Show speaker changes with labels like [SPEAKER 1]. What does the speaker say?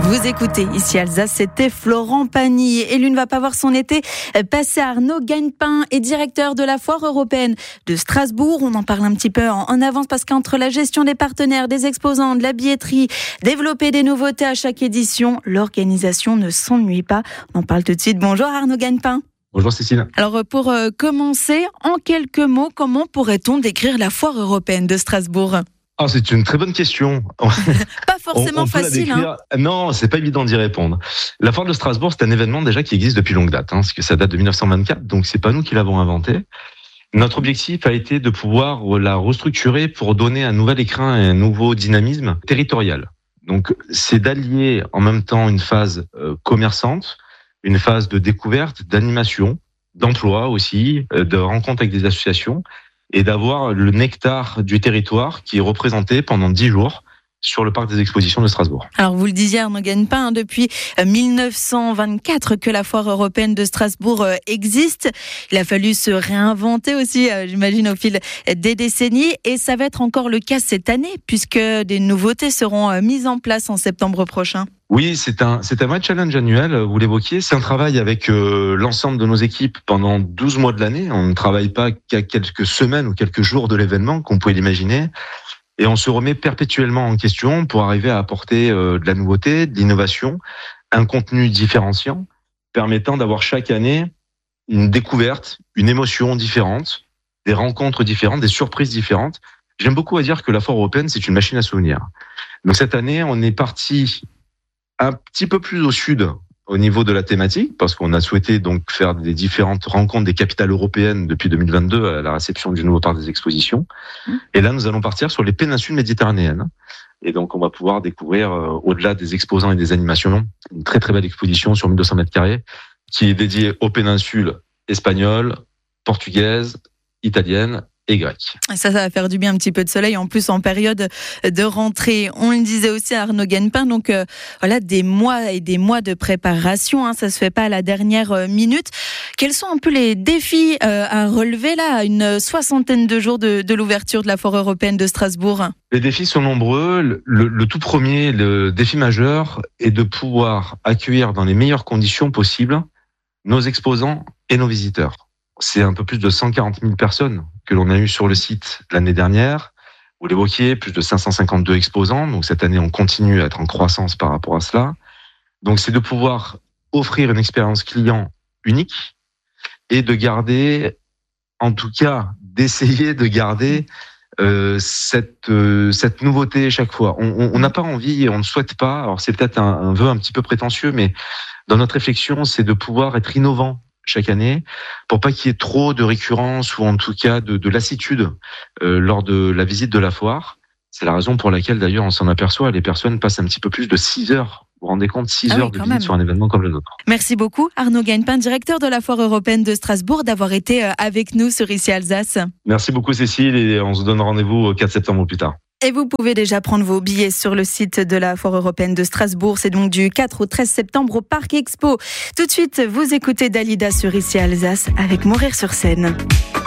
[SPEAKER 1] Vous écoutez ici Alsace, c'était Florent Pagny. Et lui ne va pas voir son été passer. Arnaud Gagnepin est directeur de la Foire européenne de Strasbourg. On en parle un petit peu en avance parce qu'entre la gestion des partenaires, des exposants, de la billetterie, développer des nouveautés à chaque édition, l'organisation ne s'ennuie pas. On en parle tout de suite. Bonjour Arnaud Gagnepin.
[SPEAKER 2] Bonjour Cécile.
[SPEAKER 1] Alors pour commencer, en quelques mots, comment pourrait-on décrire la Foire européenne de Strasbourg ?
[SPEAKER 2] C'est une très bonne question.
[SPEAKER 1] Pas forcément facile.
[SPEAKER 2] Non, c'est pas évident d'y répondre. La Foire de Strasbourg, c'est un événement déjà qui existe depuis longue date, parce que ça date de 1924, donc c'est pas nous qui l'avons inventé. Notre objectif a été de pouvoir la restructurer pour donner un nouvel écrin et un nouveau dynamisme territorial. Donc c'est d'allier en même temps une phase commerçante, une phase de découverte, d'animation, d'emploi aussi, de rencontre avec des associations, et d'avoir le nectar du territoire qui est représenté pendant 10 jours sur le parc des expositions de Strasbourg.
[SPEAKER 1] Alors vous le disiez Arnaud Gagnepin, depuis 1924 que la Foire européenne de Strasbourg existe. Il a fallu se réinventer aussi, j'imagine, au fil des décennies. Et ça va être encore le cas cette année, puisque des nouveautés seront mises en place en septembre prochain.
[SPEAKER 2] Oui, c'est un vrai challenge annuel, vous l'évoquiez. C'est un travail avec l'ensemble de nos équipes pendant 12 mois de l'année. On ne travaille pas qu'à quelques semaines ou quelques jours de l'événement, comme vous pouvez l'imaginer. Et on se remet perpétuellement en question pour arriver à apporter de la nouveauté, de l'innovation, un contenu différenciant, permettant d'avoir chaque année une découverte, une émotion différente, des rencontres différentes, des surprises différentes. J'aime beaucoup à dire que la Foire européenne, c'est une machine à souvenirs. Donc cette année, on est parti un petit peu plus au sud au niveau de la thématique, parce qu'on a souhaité donc faire des différentes rencontres des capitales européennes depuis 2022 à la réception du nouveau parc des expositions. Et là, nous allons partir sur les péninsules méditerranéennes. Et donc, on va pouvoir découvrir, au-delà des exposants et des animations, une très très belle exposition sur 1200 mètres carrés qui est dédiée aux péninsules espagnoles, portugaises, italiennes et grecques.
[SPEAKER 1] Ça va faire du bien, un petit peu de soleil, en plus en période de rentrée. On le disait aussi à Arnaud Gagnepin, donc voilà, des mois et des mois de préparation, ça se fait pas à la dernière minute. Quels sont un peu les défis à relever là, à une 60aine de jours de l'ouverture de la Foire européenne de Strasbourg ?
[SPEAKER 2] Les défis sont nombreux. Le tout premier, le défi majeur, est de pouvoir accueillir dans les meilleures conditions possibles nos exposants et nos visiteurs. C'est un peu plus de 140 000 personnes que l'on a eu sur le site l'année dernière. Vous l'évoquiez, plus de 552 exposants. Donc cette année, on continue à être en croissance par rapport à cela. Donc c'est de pouvoir offrir une expérience client unique et de garder, en tout cas, d'essayer de garder cette nouveauté chaque fois. On n'a pas envie et on ne souhaite pas, alors c'est peut-être un vœu un petit peu prétentieux, mais dans notre réflexion, c'est de pouvoir être innovant chaque année, pour pas qu'il y ait trop de récurrence ou en tout cas de lassitude lors de la visite de la foire. C'est la raison pour laquelle d'ailleurs on s'en aperçoit, les personnes passent un petit peu plus de 6 heures. Vous vous rendez compte, 6 heures de visite sur un événement comme le nôtre.
[SPEAKER 1] Merci beaucoup Arnaud Gagnepin, directeur de la Foire européenne de Strasbourg, d'avoir été avec nous sur Ici Alsace.
[SPEAKER 2] Merci beaucoup Cécile et on se donne rendez-vous au 4 septembre ou plus tard.
[SPEAKER 1] Et vous pouvez déjà prendre vos billets sur le site de la Foire européenne de Strasbourg. C'est donc du 4 au 13 septembre au Parc Expo. Tout de suite, vous écoutez Dalida sur Ici Alsace avec Mourir sur scène.